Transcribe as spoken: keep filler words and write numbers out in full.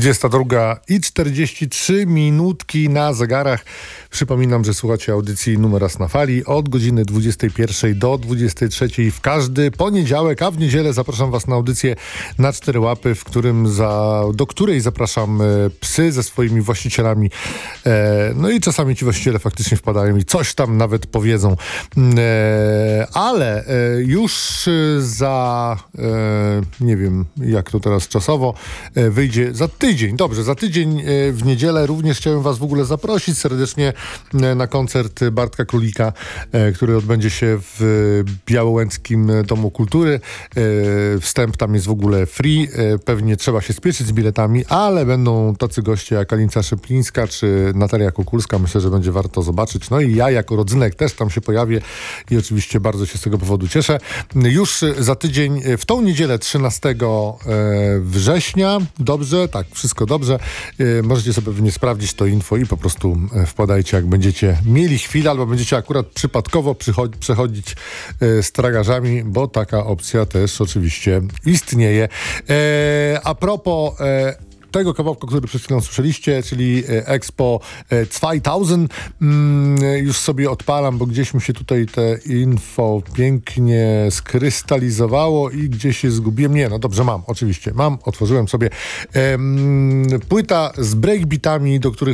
dwudziesta druga i czterdzieści trzy minutki na zegarach. Przypominam, że słuchacie audycji Numer Raz na Fali od godziny dwudziestej pierwszej do dwudziestej trzeciej w każdy poniedziałek, a w niedzielę zapraszam was na audycję Na Cztery Łapy, w którym za, do której zapraszam e, psy ze swoimi właścicielami. E, no i czasami ci właściciele faktycznie wpadają i coś tam nawet powiedzą. E, ale e, już za, e, nie wiem jak to teraz czasowo, e, wyjdzie za tydzień. Dobrze, za tydzień e, w niedzielę również chciałem was w ogóle zaprosić serdecznie na koncert Bartka Królika, który odbędzie się w Białołęckim Domu Kultury. Wstęp tam jest w ogóle free. Pewnie trzeba się spieszyć z biletami, ale będą tacy goście jak Alicja Szyplińska czy Natalia Kukulska. Myślę, że będzie warto zobaczyć. No i ja jako rodzynek też tam się pojawię i oczywiście bardzo się z tego powodu cieszę. Już za tydzień, w tą niedzielę trzynastego września. Dobrze? Tak, wszystko dobrze. Możecie sobie pewnie sprawdzić to info i po prostu wpadajcie, jak będziecie mieli chwilę, albo będziecie akurat przypadkowo przychod- przechodzić e, z tragarzami, bo taka opcja też oczywiście istnieje. E, a propos e, tego kawałka, który przed chwilą słyszeliście, czyli Expo dwa tysiące. Mm, już sobie odpalam, bo gdzieś mi się tutaj te info pięknie skrystalizowało i gdzieś się zgubiłem. Nie, no dobrze, mam, oczywiście. Mam, otworzyłem sobie. Ehm, płyta z breakbeatami, do których